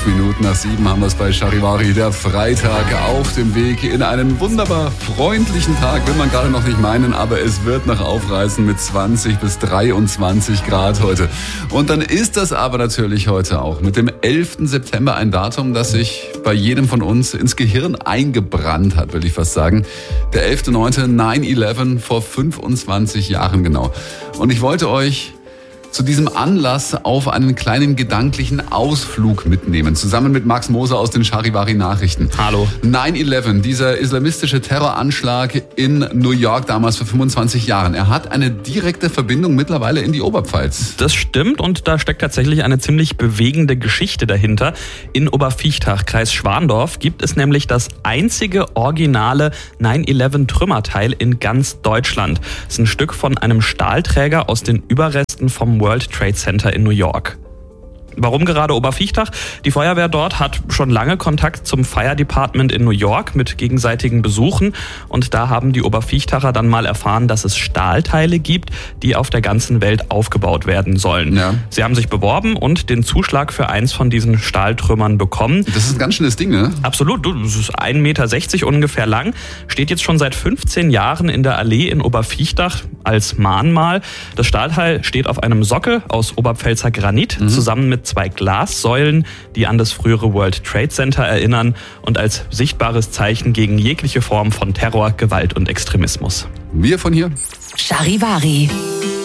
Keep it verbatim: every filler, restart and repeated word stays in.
Elf Minuten nach sieben haben wir es bei Charivari, der Freitag auf dem Weg in einen wunderbar freundlichen Tag, will man gerade noch nicht meinen, aber es wird noch aufreißen mit zwanzig bis dreiundzwanzig Grad heute. Und dann ist das aber natürlich heute auch mit dem elften September ein Datum, das sich bei jedem von uns ins Gehirn eingebrannt hat, will ich fast sagen. Der elfter neunter neun elf vor fünfundzwanzig Jahren genau. Und ich wollte euch zu diesem Anlass auf einen kleinen gedanklichen Ausflug mitnehmen, zusammen mit Max Moser aus den Charivari Nachrichten. Hallo. neun elf, dieser islamistische Terroranschlag in New York damals vor fünfundzwanzig Jahren. Er hat eine direkte Verbindung mittlerweile in die Oberpfalz. Das stimmt und da steckt tatsächlich eine ziemlich bewegende Geschichte dahinter. In Oberviechtach, Kreis Schwandorf, gibt es nämlich das einzige originale neun elf Trümmerteil in ganz Deutschland. Es ist ein Stück von einem Stahlträger aus den Überresten vom World Trade Center in New York. Warum gerade Oberviechtach? Die Feuerwehr dort hat schon lange Kontakt zum Fire Department in New York mit gegenseitigen Besuchen und da haben die Oberviechtacher dann mal erfahren, dass es Stahlteile gibt, die auf der ganzen Welt aufgebaut werden sollen. Ja. Sie haben sich beworben und den Zuschlag für eins von diesen Stahltrümmern bekommen. Das ist ein ganz schönes Ding, ne? Absolut, das ist ein Meter sechzig ungefähr lang, steht jetzt schon seit fünfzehn Jahren in der Allee in Oberviechtach als Mahnmal. Das Stahlteil steht auf einem Sockel aus Oberpfälzer Granit, mhm. zusammen mit zwei Glassäulen, die an das frühere World Trade Center erinnern und als sichtbares Zeichen gegen jegliche Form von Terror, Gewalt und Extremismus. Wir von hier. Charivari.